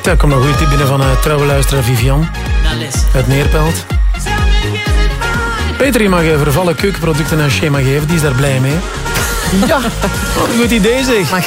Ja, kom nog een goede tip binnen van trouwe luisteraar Vivian. Uit Neerpelt. Peter, je mag vervallen keukenproducten aan Schema geven. Die is daar blij mee. Ja, wat een goed idee zeg.